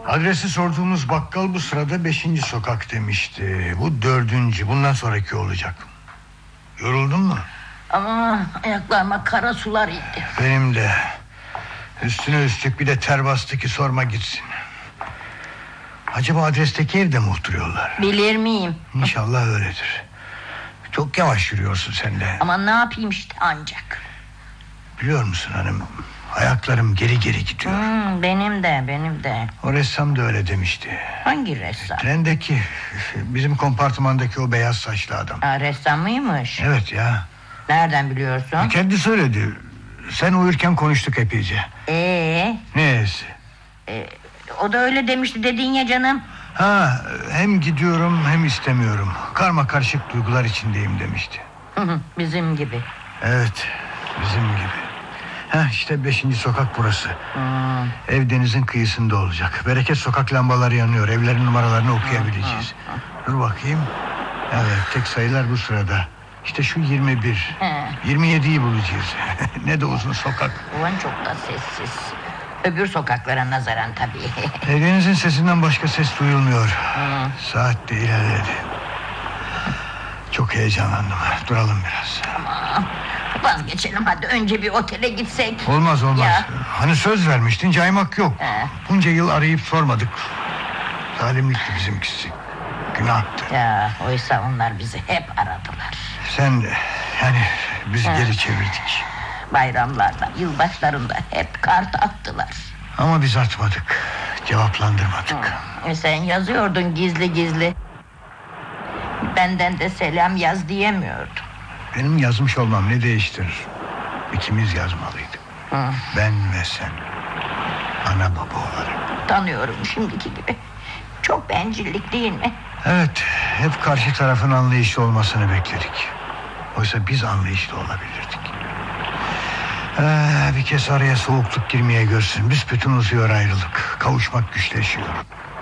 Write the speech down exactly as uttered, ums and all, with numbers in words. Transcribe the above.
Adresi sorduğumuz bakkal bu sırada beşinci sokak demişti. Bu dördüncü, bundan sonraki olacak. Yoruldun mu? Ama ayaklarıma kara sular indi. Benim de. Üstüne üstlük bir de ter bastı ki sorma gitsin. Acaba adresteki evde mi oturuyorlar? Bilir miyim? İnşallah öyledir. Çok yavaş yürüyorsun sen de. Ama ne yapayım işte ancak. Biliyor musun hanım, ayaklarım geri geri gidiyor. Hmm, benim de benim de. O ressam da öyle demişti. Hangi ressam? Trendeki, bizim kompartımandaki o beyaz saçlı adam. Ha, ressam mıymış? Evet ya. Nereden biliyorsun? Kendi söyledi. Sen uyurken konuştuk epeyce. Ee, Neyse. e, o da öyle demişti dedin ya canım. Ha, hem gidiyorum hem istemiyorum. Karma karışık duygular içindeyim demişti. Bizim gibi. Evet, bizim gibi. Ha, işte beşinci sokak burası. Hmm. Ev denizin kıyısında olacak. Bereket sokak lambaları yanıyor. Evlerin numaralarını okuyabileceğiz. Dur bakayım. Evet, tek sayılar bu sırada. İşte şu yirmi bir. yirmi yediyi bulacağız. Ne de uzun sokak. Ulan çok da sessiz. Öbür sokaklara nazaran tabii. Evinizin sesinden başka ses duyulmuyor. Hmm. Saat de ilerledi. Çok heyecanlandım. Duralım biraz. Tamam. Vazgeçelim hadi, önce bir otele gitsek. Olmaz olmaz. Ya. Hani söz vermiştin, caymak yok. He. Bunca yıl arayıp sormadık. Zalimlikti bizimkisi. Günahtı. Ya oysa onlar bizi hep aradılar. Sen de, yani biz He. geri çevirdik. Bayramlarda, yılbaşlarında hep kart attılar. Ama biz atmadık. Cevaplandırmadık. E sen yazıyordun gizli gizli. Benden de selam yaz diyemiyordun. Benim yazmış olmam ne değiştirir? İkimiz yazmalıydık. Hı. Ben ve sen. Ana baba olarak. Tanıyorum şimdiki gibi. Çok bencillik değil mi? Evet, hep karşı tarafın anlayışlı olmasını bekledik. Oysa biz anlayışlı olabilirdik. Ee, bir kez araya soğukluk girmeye görsün. Büsbütün uzuyor ayrılık. Kavuşmak güçleşiyor.